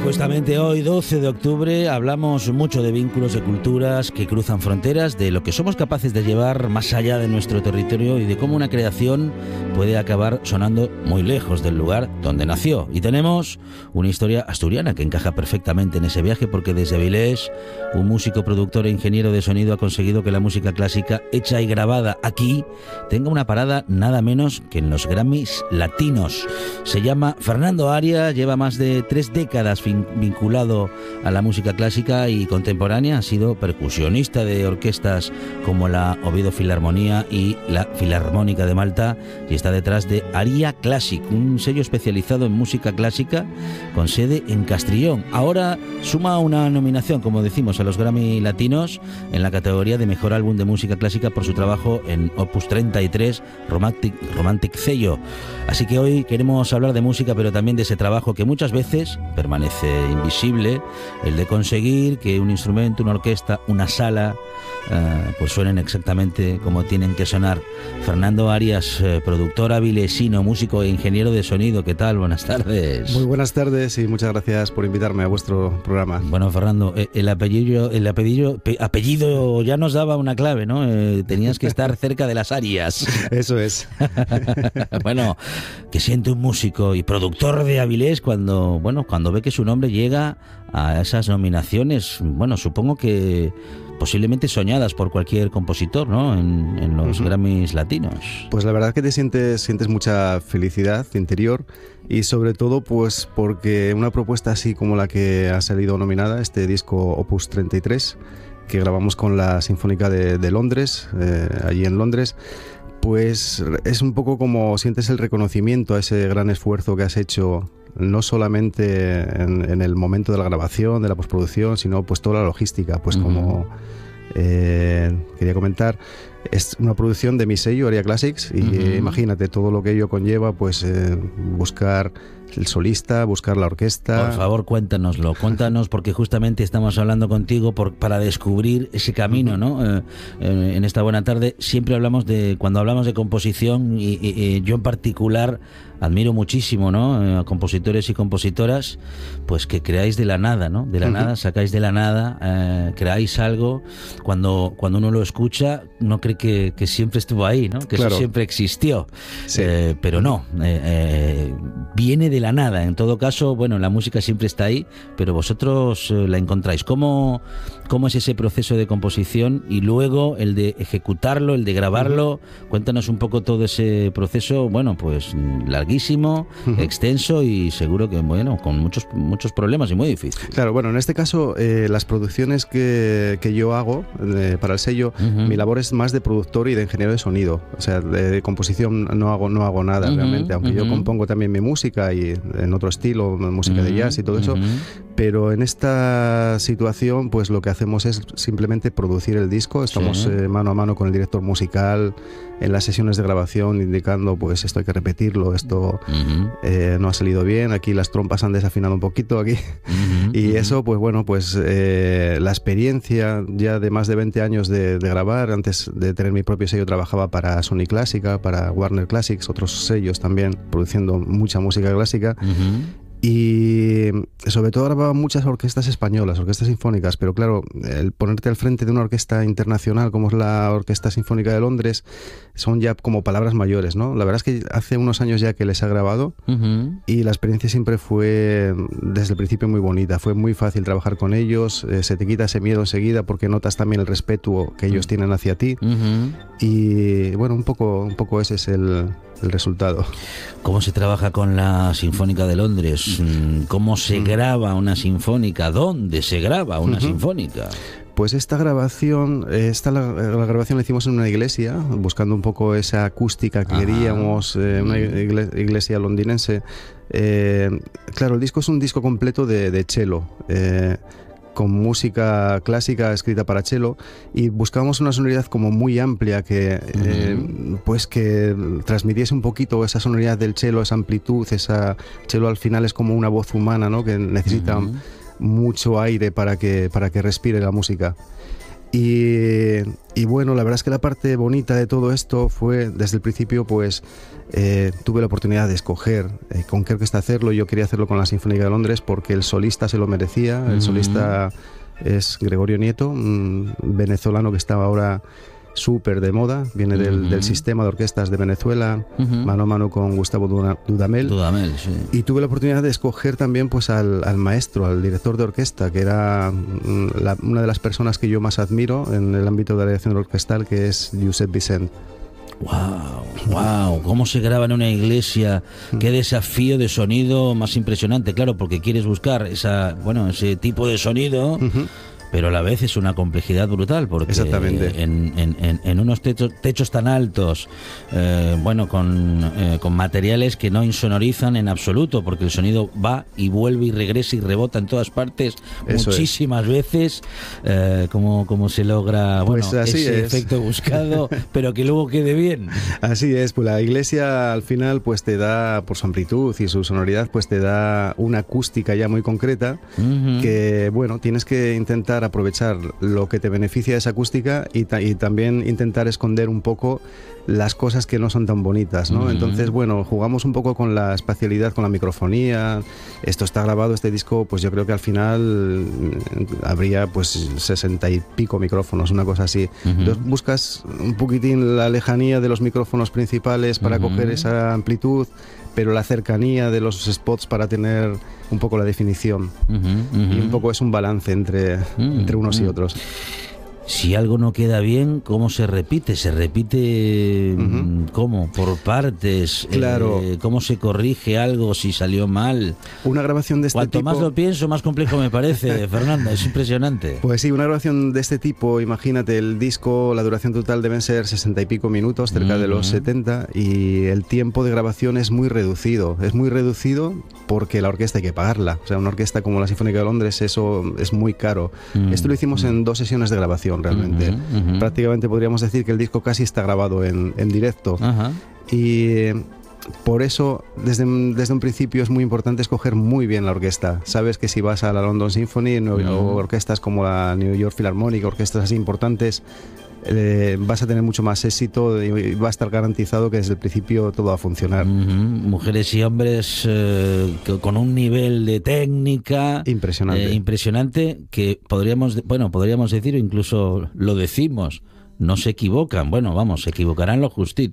Justamente hoy, 12 de octubre, hablamos mucho de vínculos, de culturas que cruzan fronteras, de lo que somos capaces de llevar más allá de nuestro territorio y de cómo una creación puede acabar sonando muy lejos del lugar donde nació. Y tenemos una historia asturiana que encaja perfectamente en ese viaje, porque desde Avilés, un músico, productor e ingeniero de sonido ha conseguido que la música clásica hecha y grabada aquí tenga una parada nada menos que en los Grammys latinos. Se llama Fernando Arias, lleva más de 3 décadas vinculado a la música clásica y contemporánea. Ha sido percusionista de orquestas como la Oviedo Filarmonía y la Filarmónica de Malta, y está detrás de Aria Classic, un sello especializado en música clásica con sede en Castrillón. Ahora suma una nominación, como decimos, a los Grammy Latinos en la categoría de Mejor Álbum de Música Clásica por su trabajo en Opus 33, Romantic Cello. Así que hoy queremos hablar de música, pero también de ese trabajo que muchas veces permanece invisible, el de conseguir que un instrumento, una orquesta, una sala, pues suenen exactamente como tienen que sonar. Fernando Arias, productor avilesino, músico e ingeniero de sonido, ¿qué tal? Buenas tardes. Muy buenas tardes y muchas gracias por invitarme a vuestro programa. Bueno, Fernando, el apellido ya nos daba una clave, ¿no? Tenías que estar cerca de las Arias. Eso es. Bueno, ¿qué siente un músico y productor de Avilés cuando ve que su nombre llega a esas nominaciones? Bueno, supongo que posiblemente soñadas por cualquier compositor, ¿no? En los Grammys latinos. Pues la verdad que te sientes mucha felicidad interior, y sobre todo pues porque una propuesta así como la que ha salido nominada, este disco Opus 33, que grabamos con la Sinfónica de Londres, allí en Londres, pues es un poco como sientes el reconocimiento a ese gran esfuerzo que has hecho, no solamente en el momento de la grabación, de la postproducción, sino pues toda la logística, pues como quería comentar, es una producción de mi sello Aria Classics, y imagínate todo lo que ello conlleva, pues buscar el solista, buscar la orquesta. Por favor, cuéntanos, porque justamente estamos hablando contigo para descubrir ese camino, ¿no? En esta buena tarde siempre cuando hablamos de composición, y yo en particular admiro muchísimo, ¿no? A compositores y compositoras, pues que creáis de la nada, ¿no? De la nada, sacáis de la nada, creáis algo. Cuando uno lo escucha, no cree que siempre estuvo ahí, ¿no? Que claro, eso siempre existió. Sí. Pero no, viene de la nada. En todo caso, bueno, la música siempre está ahí, pero vosotros la encontráis. ¿Cómo es ese proceso de composición y luego el de ejecutarlo, el de grabarlo? Cuéntanos un poco todo ese proceso, bueno, pues larguísimo, extenso y seguro que, bueno, con muchos problemas y muy difícil. Claro, bueno, en este caso, las producciones que yo hago para el sello, mi labor es más de productor y de ingeniero de sonido. O sea, de composición no hago nada realmente, aunque yo compongo también mi música y en otro estilo, música de jazz y todo eso, pero en esta situación pues lo que hacemos es simplemente producir el disco. Estamos mano a mano con el director musical en las sesiones de grabación, indicando pues esto hay que repetirlo, esto no ha salido bien, aquí las trompas han desafinado un poquito aquí, y eso pues bueno, pues la experiencia ya de más de 20 años de grabar. Antes de tener mi propio sello trabajaba para Sony Clásica, para Warner Classics, otros sellos también, produciendo mucha música clásica. Y sobre todo grababa muchas orquestas españolas, orquestas sinfónicas, pero claro, el ponerte al frente de una orquesta internacional como es la Orquesta Sinfónica de Londres son ya como palabras mayores, ¿no? La verdad es que hace unos años ya que les ha grabado, y la experiencia siempre fue desde el principio muy bonita, fue muy fácil trabajar con ellos, se te quita ese miedo enseguida porque notas también el respeto que ellos tienen hacia ti, y bueno, un poco ese es el resultado. ¿Cómo se trabaja con la Sinfónica de Londres? ¿Cómo se graba una sinfónica? ¿Dónde se graba una sinfónica? Pues esta grabación, la grabación la hicimos en una iglesia, buscando un poco esa acústica que queríamos, una iglesia londinense. Claro, el disco es un disco completo de cello, con música clásica escrita para cello, y buscábamos una sonoridad como muy amplia que pues que transmitiese un poquito esa sonoridad del cello, esa amplitud, esa cello al final es como una voz humana, ¿no? Que necesita mucho aire para que respire la música. Y bueno, la verdad es que la parte bonita de todo esto fue, desde el principio, pues tuve la oportunidad de escoger con qué orquesta hacerlo. Yo quería hacerlo con la Sinfónica de Londres porque el solista se lo merecía. El solista es Gregorio Nieto, un venezolano que estaba ahora súper de moda, viene del sistema de orquestas de Venezuela, mano a mano con Gustavo Dudamel. Sí. Y tuve la oportunidad de escoger también pues al maestro, al director de orquesta, que era una de las personas que yo más admiro en el ámbito de la dirección orquestal, que es Josep Vicent. Wow, cómo se graba en una iglesia, qué desafío de sonido más impresionante, claro, porque quieres buscar ese tipo de sonido. Pero a la vez es una complejidad brutal, porque en unos techos tan altos, con materiales que no insonorizan en absoluto, porque el sonido va y vuelve y regresa y rebota en todas partes muchísimas veces, como se logra ese efecto buscado, pero que luego quede bien. Así es, pues la iglesia al final pues te da, por su amplitud y su sonoridad, pues te da una acústica ya muy concreta, que tienes que intentar aprovechar lo que te beneficia de esa acústica y también intentar esconder un poco las cosas que no son tan bonitas, ¿no? Entonces, jugamos un poco con la espacialidad, con la microfonía. Esto está grabado, este disco, pues yo creo que al final habría pues 60 y pico micrófonos, una cosa así. Entonces buscas un poquitín la lejanía de los micrófonos principales para coger esa amplitud, pero la cercanía de los spots para tener un poco la definición. Y un poco es un balance entre unos y otros. Si algo no queda bien, ¿cómo se repite? ¿Se repite cómo? ¿Por partes? Claro. ¿Cómo se corrige algo si salió mal? Una grabación de este tipo... Cuanto más lo pienso, más complejo me parece, Fernanda, es impresionante. Pues sí, una grabación de este tipo, imagínate, el disco, la duración total deben ser 60 y pico minutos, cerca de los 70, y el tiempo de grabación es muy reducido. Es muy reducido porque la orquesta hay que pagarla. O sea, una orquesta como la Sinfónica de Londres, eso es muy caro. Esto lo hicimos en 2 sesiones de grabación, realmente. Prácticamente podríamos decir que el disco casi está grabado en directo. Y por eso desde un principio es muy importante escoger muy bien la orquesta. Sabes que si vas a la London Symphony o orquestas como la New York Philharmonic, orquestas así importantes, vas a tener mucho más éxito y va a estar garantizado que desde el principio todo va a funcionar. Mujeres y hombres con un nivel de técnica impresionante que podríamos decir, o incluso lo decimos, no se equivocan. Se equivocarán lo justito.